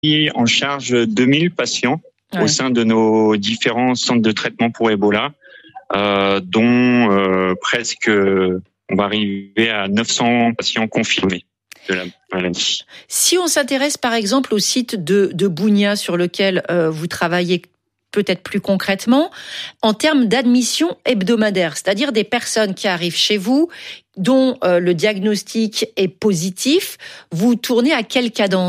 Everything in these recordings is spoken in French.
en charge 2000 patients au sein de nos différents centres de traitement pour Ebola, dont presque, on va arriver à 900 patients confirmés de la maladie. Si on s'intéresse par exemple au site de Bunia sur lequel vous travaillez peut-être plus concrètement, en termes d'admission hebdomadaire, c'est-à-dire des personnes qui arrivent chez vous, dont le diagnostic est positif, vous tournez à quelle cadence ?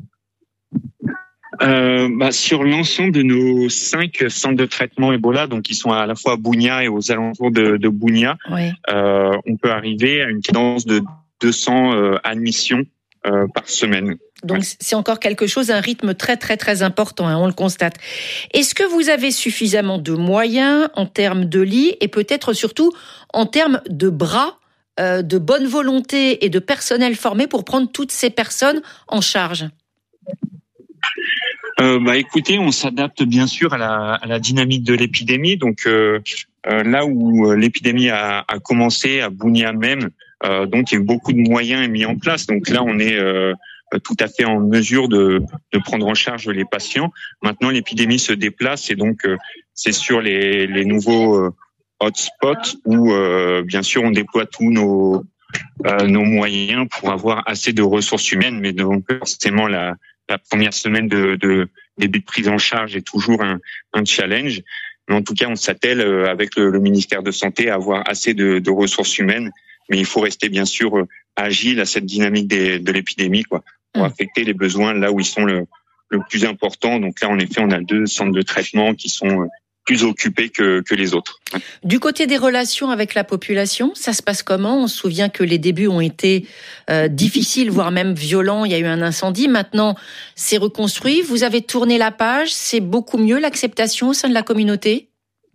Sur l'ensemble de nos 5 centres de traitement Ebola, donc qui sont à la fois à Bunia et aux alentours de Bunia, on peut arriver à une cadence de 200 admissions par semaine. Donc c'est encore quelque chose, un rythme très très très important, on le constate. Est-ce que vous avez suffisamment de moyens en termes de lits et peut-être surtout en termes de bras, de bonne volonté et de personnel formé pour prendre toutes ces personnes en charge ? Écoutez, on s'adapte bien sûr à la dynamique de l'épidémie. Donc là où l'épidémie a commencé à Bunia même, donc il y a eu beaucoup de moyens mis en place. Donc là on est tout à fait en mesure de prendre en charge les patients. Maintenant l'épidémie se déplace et donc c'est sur les nouveaux hotspots où bien sûr on déploie tous nos moyens pour avoir assez de ressources humaines, mais donc forcément la première semaine de début de prise en charge est toujours un challenge. Mais en tout cas, on s'attelle avec le ministère de Santé à avoir assez de ressources humaines. Mais il faut rester bien sûr agile à cette dynamique de l'épidémie, pour affecter les besoins là où ils sont le plus importants. Donc là, en effet, on a 2 centres de traitement qui sont plus occupés que les autres. Du côté des relations avec la population, ça se passe comment ? On se souvient que les débuts ont été difficiles, voire même violents. Il y a eu un incendie. Maintenant, c'est reconstruit. Vous avez tourné la page. C'est beaucoup mieux l'acceptation au sein de la communauté ?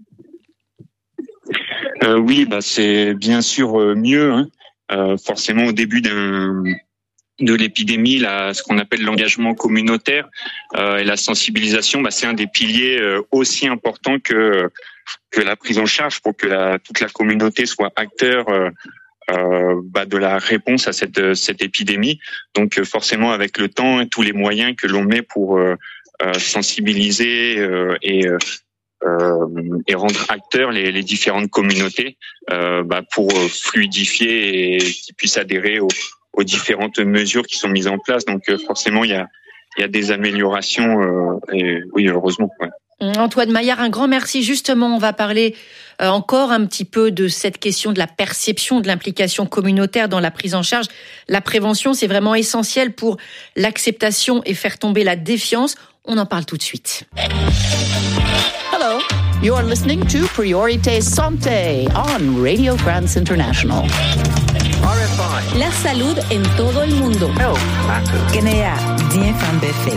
Oui, c'est bien sûr mieux. Forcément, au début de l'épidémie, ce qu'on appelle l'engagement communautaire et la sensibilisation, c'est un des piliers aussi importants que la prise en charge pour que toute la communauté soit acteur de la réponse à cette épidémie. Donc forcément, avec le temps et tous les moyens que l'on met pour sensibiliser et rendre acteurs les différentes communautés pour fluidifier et qu'ils puissent adhérer aux différentes mesures qui sont mises en place. Donc forcément, il y a des améliorations et oui, heureusement. Ouais. Antoine Maillard, un grand merci. Justement, on va parler encore un petit peu de cette question de la perception de l'implication communautaire dans la prise en charge. La prévention, c'est vraiment essentiel pour l'acceptation et faire tomber la défiance. On en parle tout de suite. Hello, you are listening to Priorité Santé on Radio France International. RFI. La salud en todo el mundo. Guinea, bien fait.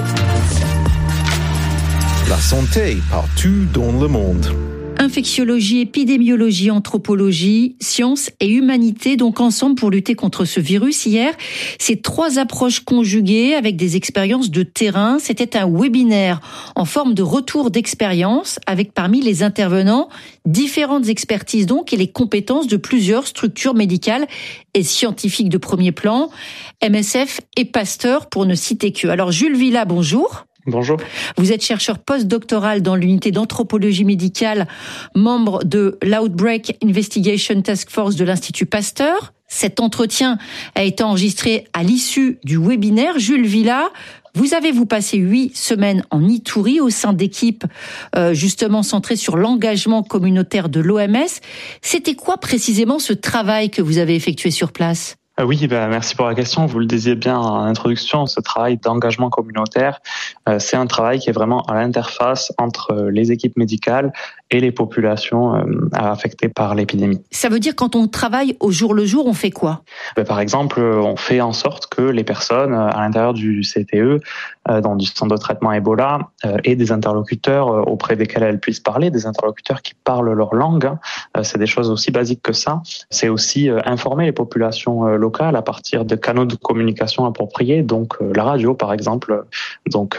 La santé partout dans le monde. Infectiologie, épidémiologie, anthropologie, sciences et humanité, donc ensemble pour lutter contre ce virus. Hier, ces 3 approches conjuguées avec des expériences de terrain. C'était un webinaire en forme de retour d'expérience avec parmi les intervenants différentes expertises donc et les compétences de plusieurs structures médicales et scientifiques de premier plan, MSF et Pasteur pour ne citer que. Alors Jules Villa, bonjour. Bonjour. Vous êtes chercheur postdoctoral dans l'unité d'anthropologie médicale, membre de l'Outbreak Investigation Task Force de l'Institut Pasteur. Cet entretien a été enregistré à l'issue du webinaire. Jules Villa, vous passé 8 semaines en Ituri au sein d'équipes justement centrées sur l'engagement communautaire de l'OMS. C'était quoi précisément ce travail que vous avez effectué sur place ? Oui, merci pour la question. Vous le disiez bien en introduction, ce travail d'engagement communautaire, c'est un travail qui est vraiment à l'interface entre les équipes médicales et les populations affectées par l'épidémie. Ça veut dire quand on travaille au jour le jour, on fait quoi ? Par exemple, on fait en sorte que les personnes à l'intérieur du CTE, dans du centre de traitement Ebola, aient des interlocuteurs auprès desquels elles puissent parler, des interlocuteurs qui parlent leur langue. C'est des choses aussi basiques que ça. C'est aussi informer les populations locales à partir de canaux de communication appropriés, donc la radio par exemple. Donc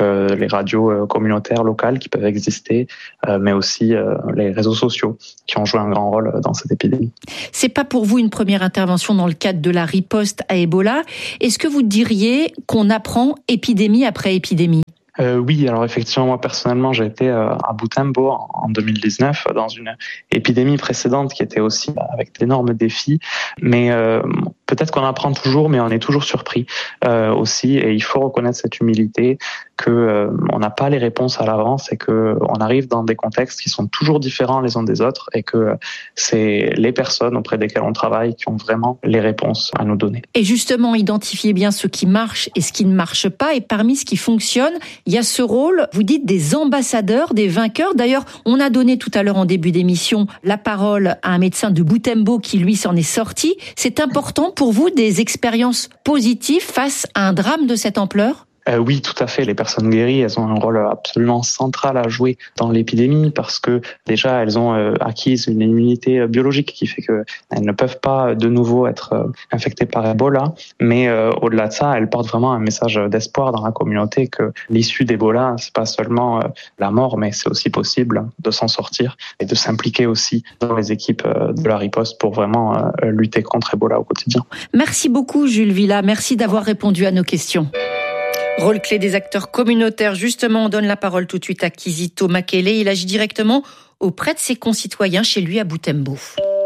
les radios communautaires locales qui peuvent exister, mais aussi les réseaux sociaux qui ont joué un grand rôle dans cette épidémie. C'est pas pour vous une première intervention dans le cadre de la riposte à Ebola. Est-ce que vous diriez qu'on apprend épidémie après épidémie ? Oui, alors effectivement, moi personnellement, j'ai été à Butembo en 2019 dans une épidémie précédente qui était aussi avec d'énormes défis. Mais peut-être qu'on apprend toujours, mais on est toujours surpris aussi. Et il faut reconnaître cette humilité que on n'a pas les réponses à l'avance et que on arrive dans des contextes qui sont toujours différents les uns des autres et que c'est les personnes auprès desquelles on travaille qui ont vraiment les réponses à nous donner. Et justement, identifier bien ce qui marche et ce qui ne marche pas. Et parmi ce qui fonctionne, il y a ce rôle, vous dites, des ambassadeurs, des vainqueurs. D'ailleurs, on a donné tout à l'heure en début d'émission la parole à un médecin de Butembo qui, lui, s'en est sorti. C'est important pour vous, des expériences positives face à un drame de cette ampleur ? Oui, tout à fait. Les personnes guéries, elles ont un rôle absolument central à jouer dans l'épidémie parce que déjà, elles ont acquis une immunité biologique qui fait qu'elles ne peuvent pas de nouveau être infectées par Ebola. Mais au-delà de ça, elles portent vraiment un message d'espoir dans la communauté que l'issue d'Ebola, c'est pas seulement la mort, mais c'est aussi possible de s'en sortir et de s'impliquer aussi dans les équipes de la riposte pour vraiment lutter contre Ebola au quotidien. Merci beaucoup, Jules Villa. Merci d'avoir répondu à nos questions. Rôle clé des acteurs communautaires. Justement, on donne la parole tout de suite à Kizito Makele. Il agit directement auprès de ses concitoyens chez lui à Butembo.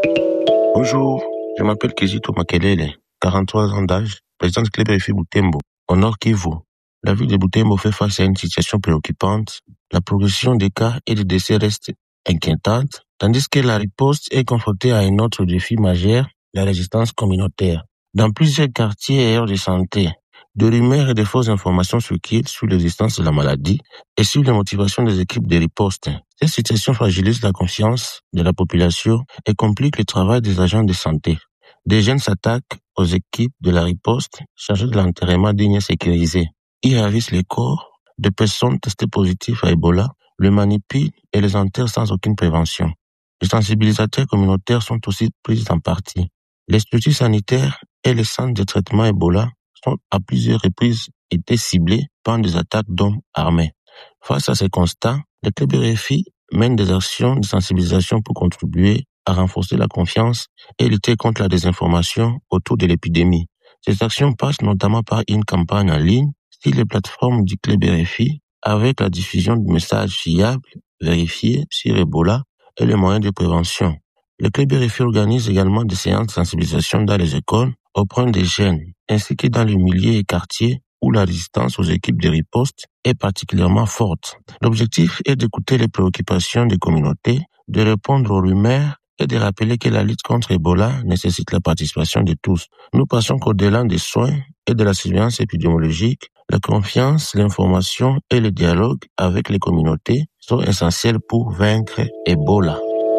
Bonjour, je m'appelle Kizito Makele, 43 ans d'âge, président du club RFI Butembo, au Nord Kivu. La ville de Butembo fait face à une situation préoccupante. La progression des cas et des décès reste inquiétante, tandis que la riposte est confrontée à un autre défi majeur, la résistance communautaire. Dans plusieurs quartiers et aires de santé, de rumeurs et de fausses informations circulent sur l'existence de la maladie et sur les motivations des équipes de riposte. Cette situation fragilise la confiance de la population et complique le travail des agents de santé. Des jeunes s'attaquent aux équipes de la riposte chargées de l'enterrement digne et sécurisé. Ils ravissent les corps de personnes testées positives à Ebola, le manipulent et les enterrent sans aucune prévention. Les sensibilisateurs communautaires sont aussi pris en partie. Les structures sanitaires et les centres de traitement Ebola sont à plusieurs reprises été ciblés par des attaques d'hommes armés. Face à ces constats, le club RFI mène des actions de sensibilisation pour contribuer à renforcer la confiance et lutter contre la désinformation autour de l'épidémie. Ces actions passent notamment par une campagne en ligne sur les plateformes du club RFI avec la diffusion de messages fiables, vérifiés sur Ebola et les moyens de prévention. Le club RFI organise également des séances de sensibilisation dans les écoles auprès des jeunes, ainsi que dans les milieux et quartiers où la résistance aux équipes de riposte est particulièrement forte. L'objectif est d'écouter les préoccupations des communautés, de répondre aux rumeurs et de rappeler que la lutte contre Ebola nécessite la participation de tous. Nous pensons qu'au-delà des soins et de la surveillance épidémiologique, la confiance, l'information et le dialogue avec les communautés sont essentiels pour vaincre Ebola.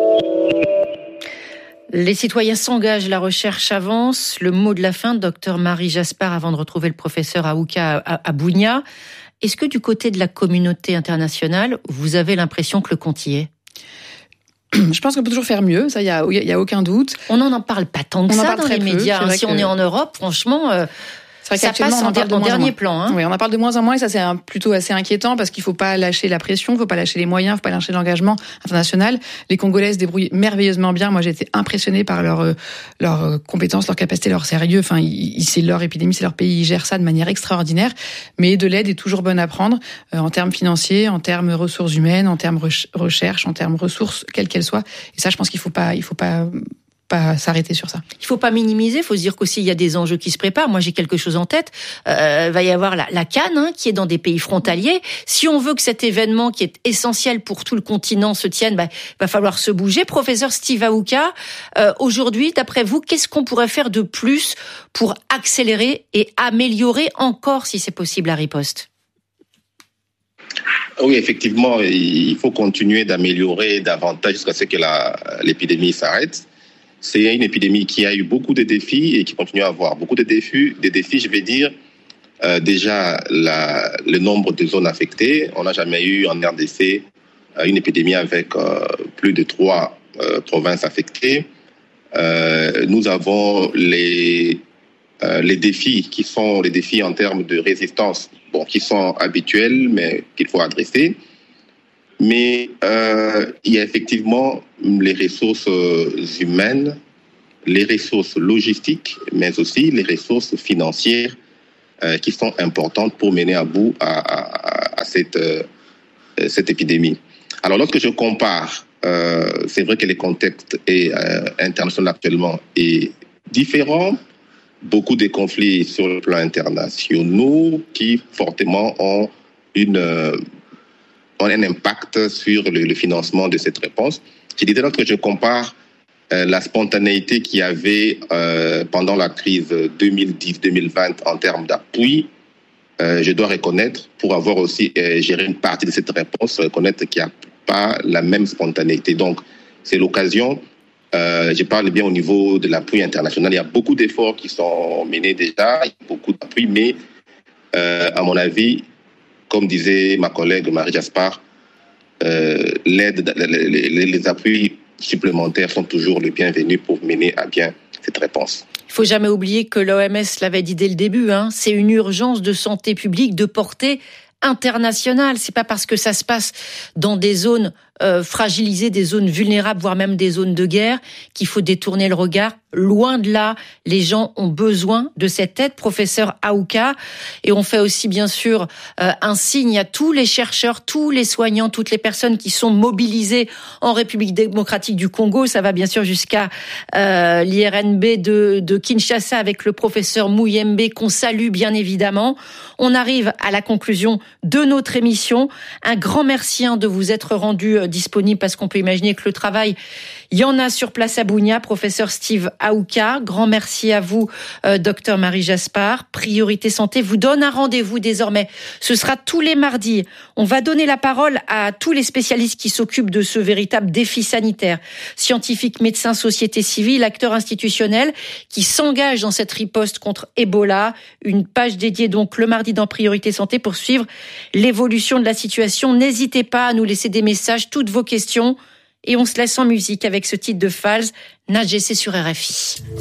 Les citoyens s'engagent, la recherche avance. Le mot de la fin, docteur Marie Jaspard, avant de retrouver le professeur Aouka à Bunia. Est-ce que du côté de la communauté internationale, vous avez l'impression que le compte y est ? Je pense qu'on peut toujours faire mieux, ça, il y a aucun doute. On n'en parle pas tant que ça dans les médias. Si on est en Europe, franchement... Ça passe en dernier plan. Hein. Oui, on en parle de moins en moins et ça c'est plutôt assez inquiétant parce qu'il faut pas lâcher la pression, il faut pas lâcher les moyens, il faut pas lâcher l'engagement international. Les Congolais se débrouillent merveilleusement bien. Moi j'ai été impressionnée par leurs compétences, leur capacité, leur sérieux. Enfin, c'est leur épidémie, c'est leur pays, ils gèrent ça de manière extraordinaire. Mais de l'aide est toujours bonne à prendre en termes financiers, en termes ressources humaines, en termes recherche, en termes ressources, quelles qu'elles soient. Et ça, je pense qu'il faut pas s'arrêter sur ça. Il faut pas minimiser, il faut se dire qu'aussi il y a des enjeux qui se préparent. Moi j'ai quelque chose en tête, va y avoir la CAN qui est dans des pays frontaliers. Si on veut que cet événement qui est essentiel pour tout le continent se tienne, va falloir se bouger. Professeur Steve Aouka, aujourd'hui, d'après vous, qu'est-ce qu'on pourrait faire de plus pour accélérer et améliorer encore, si c'est possible, la riposte ? Oui, effectivement, il faut continuer d'améliorer davantage jusqu'à ce que l'épidémie s'arrête. C'est une épidémie qui a eu beaucoup de défis et qui continue à avoir beaucoup de défis. Je vais dire, déjà le nombre de zones affectées. On n'a jamais eu en RDC une épidémie avec plus de 3 provinces affectées. Nous avons les défis qui sont les défis en termes de résistance qui sont habituels, mais qu'il faut adresser. Mais il y a effectivement les ressources humaines, les ressources logistiques, mais aussi les ressources financières qui sont importantes pour mener à bout à cette épidémie. Alors, lorsque je compare, c'est vrai que le contexte international actuellement est différent. Beaucoup de conflits sur le plan international qui fortement ont un impact sur le financement de cette réponse. Je disais lorsque je compare la spontanéité qu'il y avait pendant la crise 2010-2020 en termes d'appui, je dois reconnaître, pour avoir aussi géré une partie de cette réponse, reconnaître qu'il n'y a pas la même spontanéité. Donc, c'est l'occasion, je parle bien au niveau de l'appui international, il y a beaucoup d'efforts qui sont menés déjà, il y a beaucoup d'appui, mais à mon avis, comme disait ma collègue Marie Jaspard, les appuis supplémentaires sont toujours les bienvenus pour mener à bien cette réponse. Il faut jamais oublier que l'OMS l'avait dit dès le début, c'est une urgence de santé publique de portée internationale. C'est pas parce que ça se passe dans des zones fragilisées, des zones vulnérables, voire même des zones de guerre, qu'il faut détourner le regard. Loin de là, les gens ont besoin de cette aide, professeur Aouka. Et on fait aussi, bien sûr, un signe à tous les chercheurs, tous les soignants, toutes les personnes qui sont mobilisées en République démocratique du Congo. Ça va bien sûr jusqu'à l'IRNB de Kinshasa avec le professeur Mouyembe, qu'on salue bien évidemment. On arrive à la conclusion de notre émission. Un grand merci de vous être rendu disponible, parce qu'on peut imaginer que le travail, il y en a sur place à Bunia. Professeur Steve Aouka, grand merci à vous, docteur Marie Jaspard. Priorité Santé vous donne un rendez-vous désormais. Ce sera tous les mardis. On va donner la parole à tous les spécialistes qui s'occupent de ce véritable défi sanitaire. Scientifiques, médecins, société civile, acteurs institutionnels qui s'engagent dans cette riposte contre Ebola. Une page dédiée donc le mardi dans Priorité Santé pour suivre l'évolution de la situation. N'hésitez pas à nous laisser des messages, toutes vos questions. Et on se laisse en musique avec ce titre de Falz, Nagessé sur RFI.